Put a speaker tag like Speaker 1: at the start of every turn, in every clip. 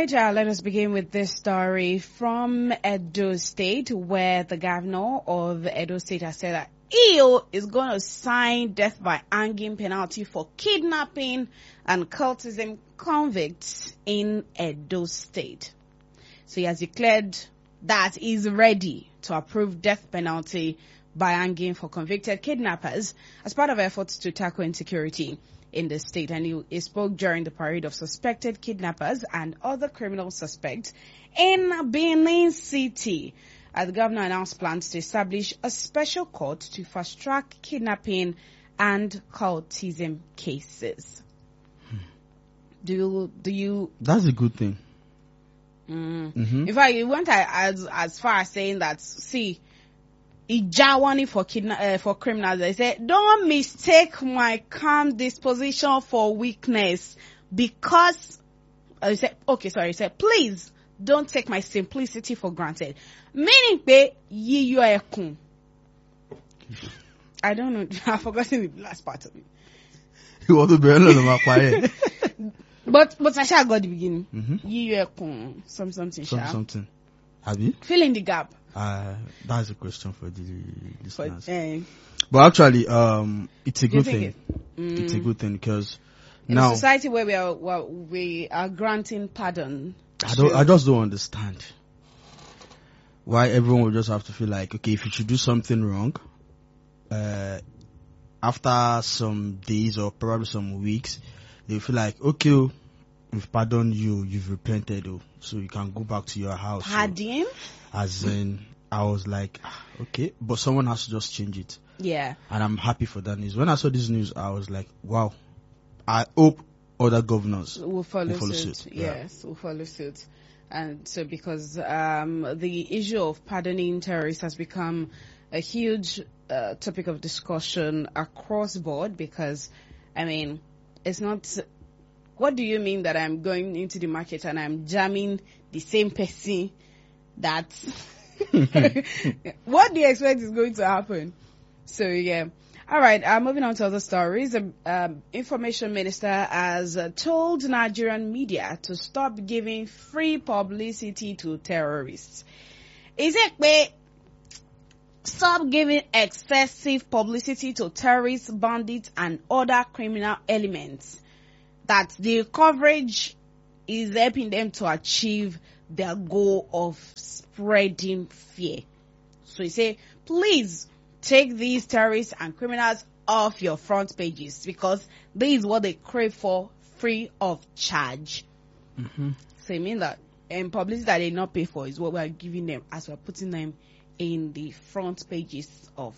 Speaker 1: right, let us begin with this story from Edo State, where the governor of Edo State has said that EO is going to sign death by hanging penalty for kidnapping and cultism convicts in Edo State. So he has declared that he's ready to approve death penalty by hanging for convicted kidnappers as part of efforts to tackle insecurity in the state. And he spoke during the parade of suspected kidnappers and other criminal suspects in Benin City. The governor announced plans to establish a special court to fast-track kidnapping and cultism cases. Do you?
Speaker 2: That's a good thing.
Speaker 1: In fact, he went as far as saying that, see, Ijawani for criminals. They said, don't mistake my calm disposition for weakness, because he said, please don't take my simplicity for granted. Meaning, pe yiyo ekun. I don't know. I've forgotten the last part of it.
Speaker 2: You want to be alone, quiet.
Speaker 1: But I shall got the beginning. Yiyo ekun. Something.
Speaker 2: Have you?
Speaker 1: Fill in the gap.
Speaker 2: That's a question for the listeners. But actually, it's a good thing. It's a good thing because
Speaker 1: in
Speaker 2: now
Speaker 1: a society where we are granting pardon.
Speaker 2: I just don't understand why everyone will just have to feel like, okay, if you should do something wrong, after some days or probably some weeks, they feel like, okay, we've pardoned you, you've repented, so you can go back to your house.
Speaker 1: Pardon?
Speaker 2: As in, I was like, okay, but someone has to just change it.
Speaker 1: Yeah.
Speaker 2: And I'm happy for that news. When I saw this news, I was like, wow. I hope other governors
Speaker 1: will follow suit.
Speaker 2: Yeah.
Speaker 1: Yes, will follow suit. And so because the issue of pardoning terrorists has become a huge topic of discussion across board, because, I mean, it's not... What do you mean that I'm going into the market and I'm jamming the same person that... What do you expect is going to happen? So, yeah. All right, moving on to other stories. The information minister has told Nigerian media to stop giving free publicity to terrorists. Is it stop giving excessive publicity to terrorists, bandits, and other criminal elements, that the coverage is helping them to achieve their goal of spreading fear? So he say, please take these terrorists and criminals off your front pages, because this is what they crave for, free of charge. So it means that publicity that they not pay for is what we are giving them, as we're putting them in the front pages of,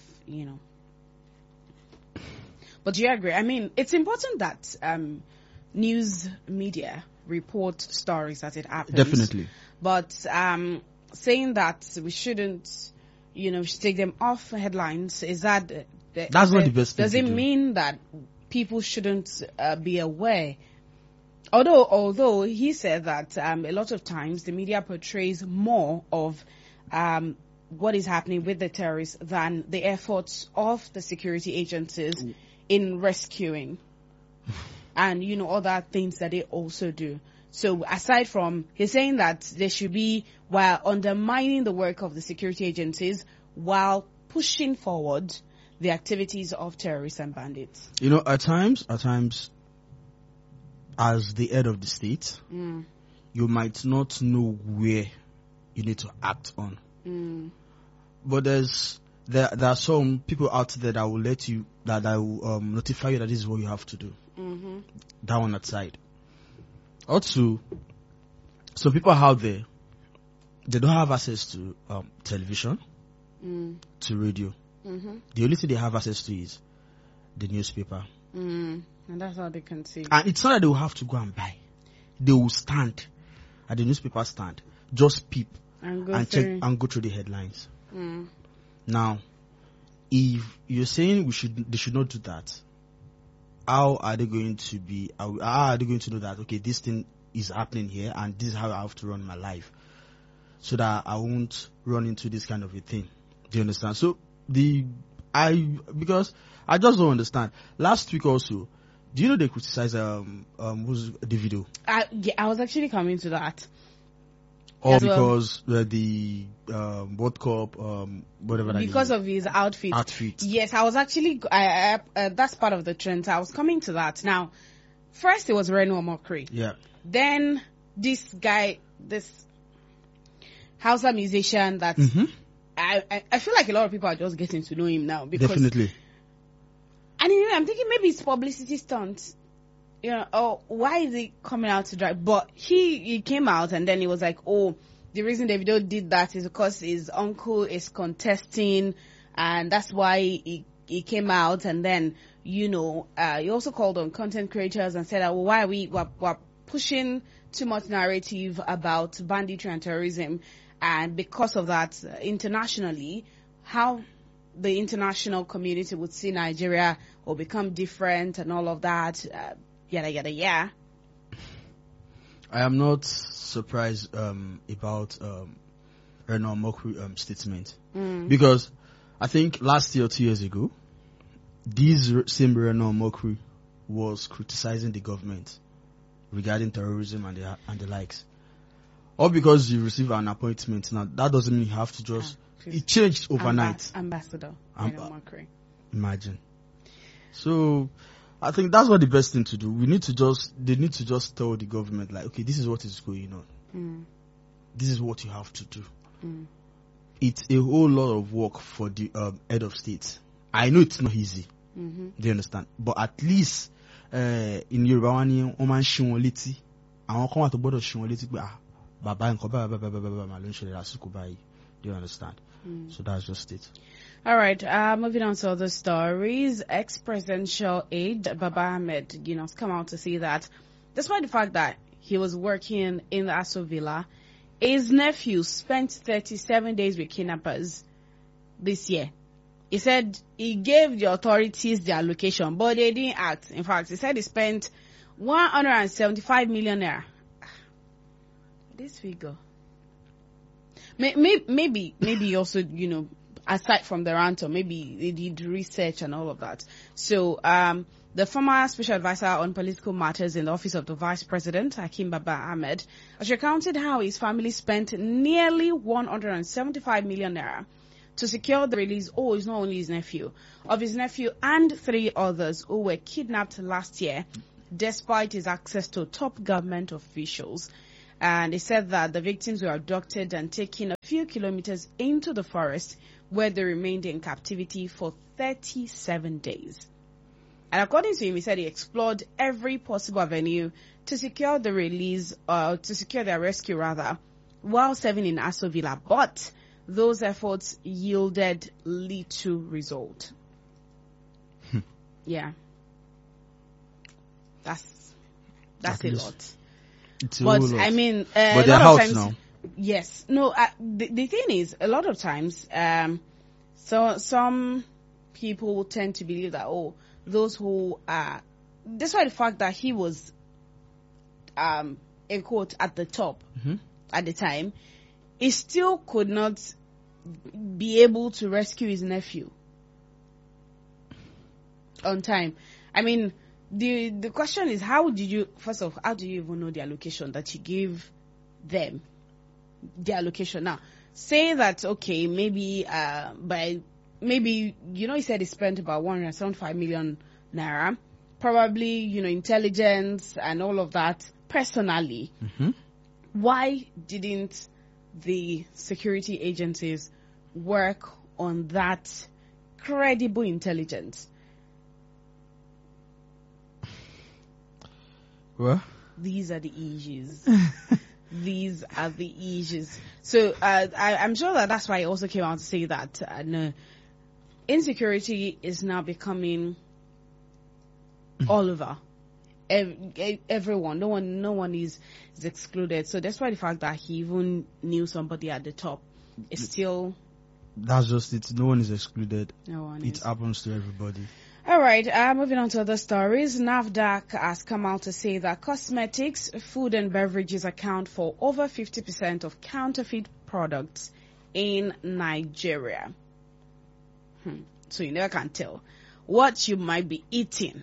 Speaker 1: But do you agree? I mean, it's important that news media report stories as it happens.
Speaker 2: Definitely.
Speaker 1: But saying that we shouldn't, take them off headlines, is that...
Speaker 2: That's not the best thing
Speaker 1: Does
Speaker 2: to
Speaker 1: it
Speaker 2: do.
Speaker 1: mean that people shouldn't be aware? Although he said that a lot of times the media portrays more of what is happening with the terrorists than the efforts of the security agencies in rescuing and, other things that they also do. So aside from, he's saying that there should be, while undermining the work of the security agencies, while pushing forward the activities of terrorists and bandits.
Speaker 2: At times, as the head of the state, you might not know where you need to act on. But there are some people out there that will let you, that will notify you that this is what you have to do. That one aside. Also, some people out there, they don't have access to television, to radio. The only thing they have access to is the newspaper.
Speaker 1: And that's how they can see.
Speaker 2: And it's not that they will have to go and buy. They will stand at the newspaper stand, just peep and check and go through the headlines. Now, if you're saying they should not do that, how are they going to know that, okay, this thing is happening here and this is how I have to run my life, so that I won't run into this kind of a thing? Do you understand? So because I just don't understand. Last week also, Do you know they criticize who's Davido?
Speaker 1: Yeah, I was actually coming to that.
Speaker 2: Or
Speaker 1: As well.
Speaker 2: because the World Cup, whatever that
Speaker 1: Because
Speaker 2: is.
Speaker 1: of his outfit.
Speaker 2: Outfit.
Speaker 1: Yes, I was actually, that's part of the trend. I was coming to that. Now, first it was Reno Omokri.
Speaker 2: Yeah.
Speaker 1: Then this guy, this Hausa musician that I feel like a lot of people are just getting to know him now. Because,
Speaker 2: Definitely.
Speaker 1: And I'm thinking maybe it's publicity stunt. You know, oh, why is he coming out to drive? But he came out and then he was like, oh, the reason Davido did that is because his uncle is contesting and that's why he came out. And then, he also called on content creators and said, well, why are we're pushing too much narrative about banditry and terrorism. And because of that, internationally, how the international community would see Nigeria or become different and all of that, yada, yada, yeah.
Speaker 2: I am not surprised about Reno Omokri statement. Because I think last year or 2 years ago, this same Reno Omokri was criticizing the government regarding terrorism and the likes. All because you receive an appointment. Now, that doesn't mean you have to just... it changed overnight.
Speaker 1: Ambassador Reno Omokri.
Speaker 2: Imagine. So, I think that's not the best thing to do. They need to just tell the government, like, okay, this is what is going on. This is what you have to do. It's a whole lot of work for the head of state. I know it's not easy. Do you understand? But at least in Yoruba one, oman shimoliti. Àwọn kan wà tó gbọ́dọ̀ shimoliti pé bàbá nǹkan bàbá ma ló ń ṣẹlẹ̀ lásìkò báyìí. Do you understand? So that's just it.
Speaker 1: All right, moving on to other stories. Ex-presidential aide Baba Ahmed, has come out to say that despite the fact that he was working in the Aso Villa, his nephew spent 37 days with kidnappers this year. He said he gave the authorities their location, but they didn't act. In fact, he said he spent 175 million naira. This figure. Maybe also, aside from the ransom, maybe they did research and all of that. So, the former special advisor on political matters in the office of the vice president, Hakeem Baba Ahmed, has recounted how his family spent nearly 175 million naira to secure the release. Oh, it's not only his nephew, of his nephew and 3 others who were kidnapped last year, despite his access to top government officials. And he said that the victims were abducted and taken a few kilometers into the forest where they remained in captivity for 37 days. And according to him, he said he explored every possible avenue to secure the release, to secure their rescue rather, while serving in Aso Villa. But those efforts yielded little result. Yeah. That's a lot. But I mean,
Speaker 2: but they're out now.
Speaker 1: Yes. No. The thing is, a lot of times, so some people tend to believe that those who are, despite the fact that he was, in quote, at the top at the time, he still could not be able to rescue his nephew on time. I mean, the question is, how do you even know their location that you give them their location? Now, say that, okay, maybe, he said he spent about 175 million naira, probably, intelligence and all of that personally. Why didn't the security agencies work on that credible intelligence?
Speaker 2: Well,
Speaker 1: these are the issues. These are the issues. So I'm sure that's why he also came out to say that insecurity is now becoming all over. Everyone, no one is excluded. So that's why the fact that he even knew somebody at the top is still.
Speaker 2: That's just it. No one is excluded.
Speaker 1: No one.
Speaker 2: It happens to everybody.
Speaker 1: All right, moving on to other stories. NAFDAC has come out to say that cosmetics, food and beverages account for over 50% of counterfeit products in Nigeria. So you never can tell what you might be eating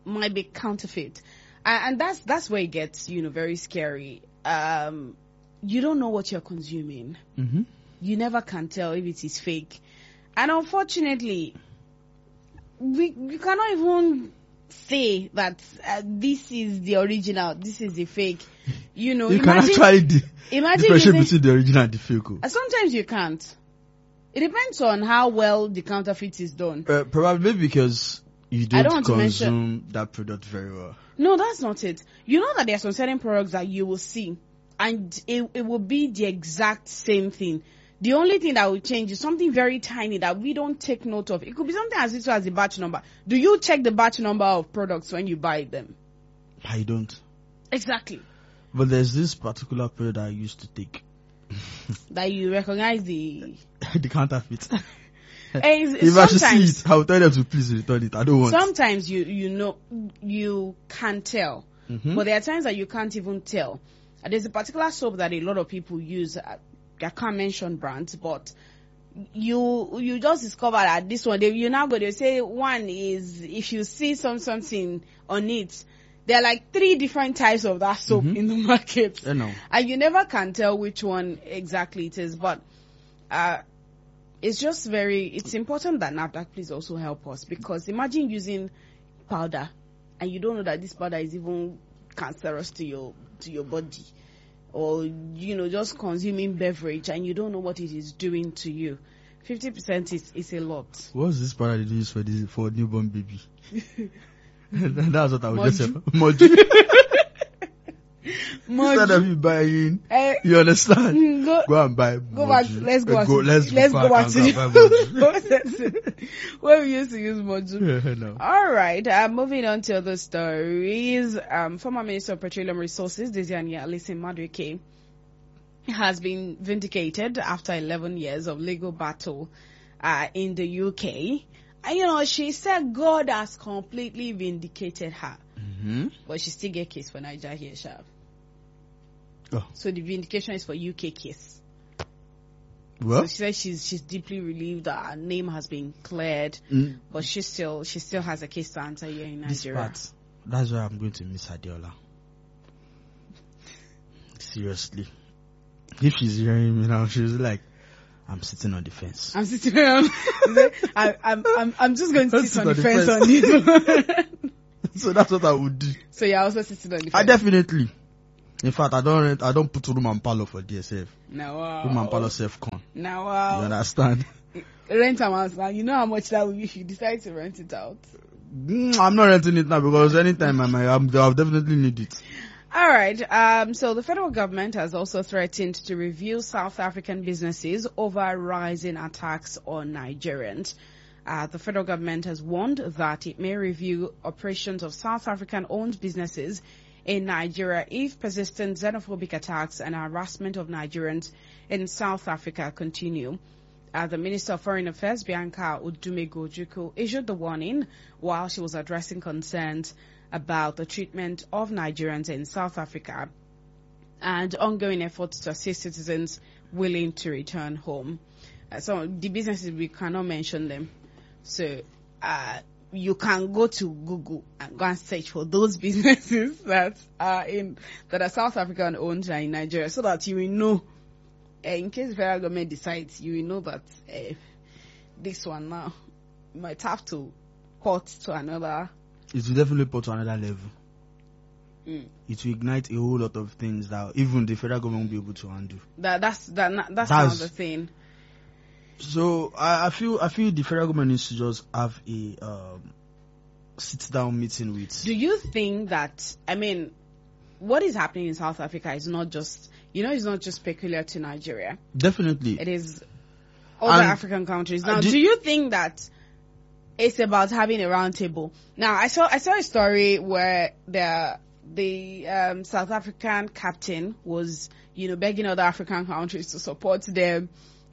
Speaker 1: might be counterfeit. And that's where it gets, very scary. You don't know what you're consuming.
Speaker 2: Mm-hmm.
Speaker 1: You never can tell if it is fake. And unfortunately, we cannot even say that this is the original, this is the fake. You
Speaker 2: can actually
Speaker 1: imagine
Speaker 2: differentiate between the original and the fake.
Speaker 1: Sometimes you can't. It depends on how well the counterfeit is done.
Speaker 2: Probably because you don't consume that product very well.
Speaker 1: No, that's not it. You know that there are some certain products that you will see, and it will be the exact same thing. The only thing that will change is something very tiny that we don't take note of. It could be something as little as the batch number. Do you check the batch number of products when you buy them?
Speaker 2: I don't.
Speaker 1: Exactly.
Speaker 2: But there's this particular product I used to take.
Speaker 1: That you recognize the
Speaker 2: counterfeit.
Speaker 1: If
Speaker 2: I should see it, I'll tell them to please return it. I don't want.
Speaker 1: Sometimes you can tell, but there are times that you can't even tell. There's a particular soap that a lot of people use. I can't mention brands, but you just discover that this one, they say one is, if you see something on it, there are like 3 different types of that soap in the market.
Speaker 2: I know.
Speaker 1: And you never can tell which one exactly it is. But it's just it's important that NAFDAC please also help us, because imagine using powder and you don't know that this powder is even cancerous to your body. Or, just consuming beverage and you don't know what it is doing to you. 50% is a lot.
Speaker 2: What's this powder they use for newborn baby? That's what I would just say. Moju. Instead of you buying, you understand? Go and buy Moju.
Speaker 1: Go back. Let's go back to where we used to use Moju.
Speaker 2: No.
Speaker 1: All right. Moving on to other stories. Former Minister of Petroleum Resources, Desiani Alison Madueke, has been vindicated after 11 years of legal battle in the UK. And, she said God has completely vindicated her.
Speaker 2: Mm-hmm.
Speaker 1: But she still get case for Niger here, Sharp.
Speaker 2: Oh.
Speaker 1: So the vindication is for UK case.
Speaker 2: Well,
Speaker 1: so she said she's deeply relieved that her name has been cleared, but she still has a case to answer here in Nigeria.
Speaker 2: That's why I'm going to miss Adiola. Seriously. If she's hearing me now, she's like, I'm sitting on the fence.
Speaker 1: I'm sitting on. I'm just going to sit on the fence on this.
Speaker 2: So that's what I would do.
Speaker 1: So you're also sitting on the fence.
Speaker 2: I definitely. In fact, I don't put room and parlor for DSF.
Speaker 1: No.
Speaker 2: Room and parlor self con.
Speaker 1: No.
Speaker 2: You understand?
Speaker 1: Rent a house now. You know how much that will be if you decide to rent it out.
Speaker 2: I'm not renting it now because anytime I'll definitely need it.
Speaker 1: All right. So the federal government has also threatened to review South African businesses over rising attacks on Nigerians. The federal government has warned that it may review operations of South African-owned businesses in Nigeria if persistent xenophobic attacks and harassment of Nigerians in South Africa continue. The Minister of Foreign Affairs, Bianca Odumegwu, issued the warning while she was addressing concerns about the treatment of Nigerians in South Africa and ongoing efforts to assist citizens willing to return home. So the businesses, we cannot mention them. So you can go to Google and go and search for those businesses that are South African owned in Nigeria, so that you will know. In case the federal government decides, you will know that this one now might have to port to another.
Speaker 2: It will definitely port to another level. It will ignite a whole lot of things that even the federal government will be able to undo.
Speaker 1: That's another thing.
Speaker 2: So I feel the federal government needs to just have a sit down meeting with.
Speaker 1: Do you think that, what is happening in South Africa is not just, it's not just peculiar to Nigeria.
Speaker 2: Definitely.
Speaker 1: It is other African countries. Now, do you think that it's about having a round table? Now, I saw a story where the South African captain was, begging other African countries to support them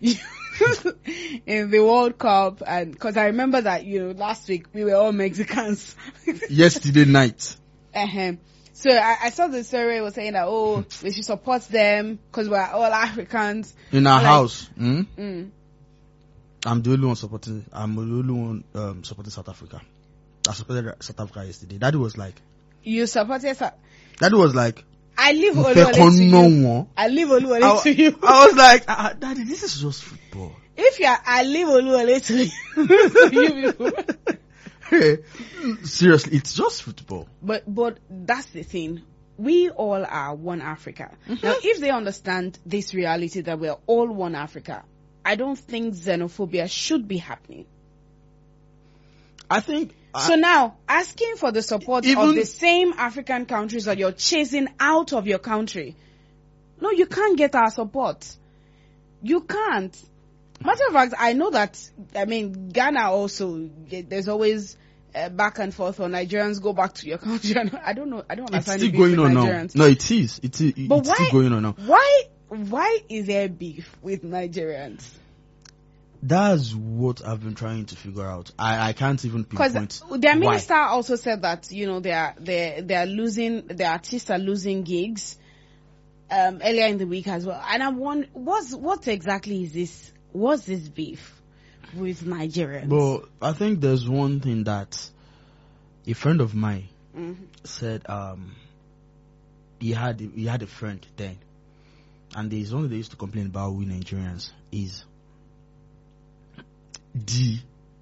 Speaker 1: in the World Cup, and because I remember that last week we were all Mexicans.
Speaker 2: Yesterday night.
Speaker 1: So I saw the story was saying that we should support them because we're all Africans
Speaker 2: in our house. I'm the only one supporting. I'm the only one supporting South Africa. I supported South Africa yesterday. Daddy was like,
Speaker 1: You supported.
Speaker 2: Daddy was like,
Speaker 1: I leave
Speaker 2: "Nfe
Speaker 1: Oluwole to
Speaker 2: kono
Speaker 1: you.
Speaker 2: won."
Speaker 1: I leave Oluwole to you.
Speaker 2: I was like, Daddy, this is just football.
Speaker 1: If I leave Oluwole to you, to you people.
Speaker 2: Hey, seriously, it's just football.
Speaker 1: But that's the thing. We all are one Africa. Now, if they understand this reality that we're all one Africa, I don't think xenophobia should be happening.
Speaker 2: I think.
Speaker 1: So now, asking for the support
Speaker 2: Even-
Speaker 1: of the same African countries that you're chasing out of your country, no, you can't get our support. You can't. Matter of fact, I know that, Ghana also, there's always back and forth, or Nigerians go back to your country. I don't know. I don't
Speaker 2: It's
Speaker 1: understand
Speaker 2: still
Speaker 1: the beef
Speaker 2: going
Speaker 1: with
Speaker 2: on now.
Speaker 1: Nigerians.
Speaker 2: No, it is. It's
Speaker 1: But
Speaker 2: still going on now.
Speaker 1: Why is there beef with Nigerians?
Speaker 2: That's what I've been trying to figure out. I can't even
Speaker 1: Because
Speaker 2: pinpoint
Speaker 1: their
Speaker 2: why.
Speaker 1: minister also said that they are losing, the artists are losing gigs earlier in the week as well. And I wonder what exactly is this? What's this beef with Nigerians?
Speaker 2: But I think there's one thing that a friend of mine said. He had a friend then, and there's one they used to complain about we Nigerians is the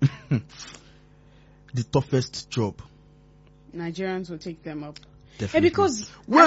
Speaker 2: toughest job.
Speaker 1: Nigerians will take them up.
Speaker 2: Definitely.
Speaker 1: Because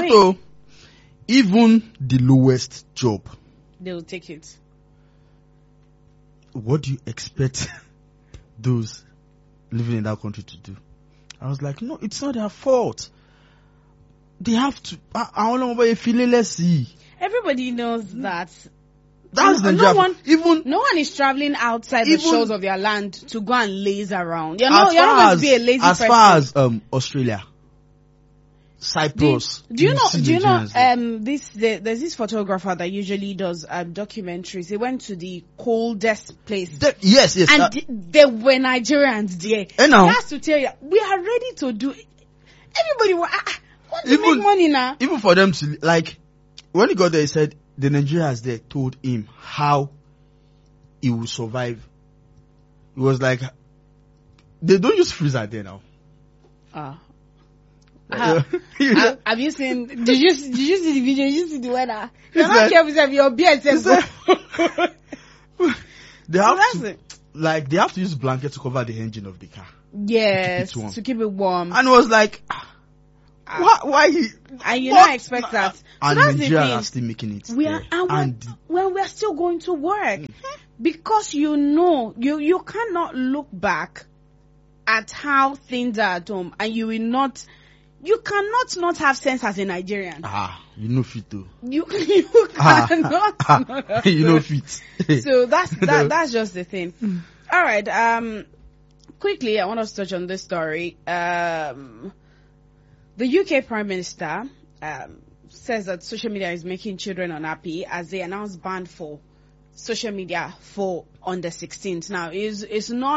Speaker 2: even the lowest job,
Speaker 1: they will take it.
Speaker 2: what do you expect those living in that country to do? I was like, no, it's not their fault. They have to. I don't know about a feeling. Let's see.
Speaker 1: Everybody knows that.
Speaker 2: That's the
Speaker 1: no
Speaker 2: job.
Speaker 1: No one is traveling outside the
Speaker 2: Even-
Speaker 1: shores of their land to go and laze around. You're
Speaker 2: as
Speaker 1: not
Speaker 2: far
Speaker 1: going
Speaker 2: as
Speaker 1: to be a lazy
Speaker 2: as
Speaker 1: person.
Speaker 2: far as Australia, Cyprus.
Speaker 1: Do you know?
Speaker 2: see
Speaker 1: Do you know?
Speaker 2: Nigerians there.
Speaker 1: There's this photographer that usually does documentaries. He went to the coldest place,
Speaker 2: Yes.
Speaker 1: and there were Nigerians there.
Speaker 2: Eh, now?
Speaker 1: He has to tell you, we are ready to do. Everybody want to
Speaker 2: Even-
Speaker 1: make money now.
Speaker 2: Even for them to like, when he got there, he said the Nigerians there told him how he will survive. It was like they don't use freezer there now.
Speaker 1: Have you seen? Did you see the video? Did you see the weather? You're
Speaker 2: It's
Speaker 1: not
Speaker 2: like-
Speaker 1: careful with your beard.
Speaker 2: They have
Speaker 1: That's
Speaker 2: to,
Speaker 1: it.
Speaker 2: like, they have to use blanket to cover the engine of the car.
Speaker 1: Yes,
Speaker 2: To keep it warm.
Speaker 1: to keep it warm.
Speaker 2: And it was like, why he?
Speaker 1: And you
Speaker 2: what?
Speaker 1: don't expect that. So
Speaker 2: And
Speaker 1: that's the
Speaker 2: Nigerians
Speaker 1: thing.
Speaker 2: are still making it.
Speaker 1: We are,
Speaker 2: there.
Speaker 1: and we're still going to work because you cannot look back at how things are at home, and you cannot not have sense as a Nigerian.
Speaker 2: You know fit too.
Speaker 1: You cannot.
Speaker 2: You know fit.
Speaker 1: So that's just the thing. All right. Quickly, I want us to touch on this story. The UK Prime Minister says that social media is making children unhappy as they announced ban for social media for under 16s. Now, it's not